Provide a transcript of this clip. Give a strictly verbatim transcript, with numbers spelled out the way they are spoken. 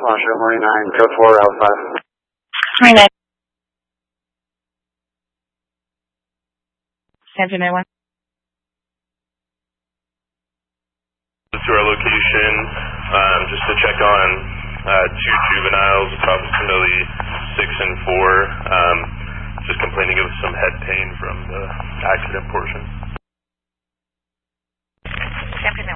Washington forty-nine, code four, Alpha. forty-nine. San Antonio one. To our location, um, just to check on uh, two juveniles, approximately six and four, um, just complaining of some head pain from the accident portion. San Antonio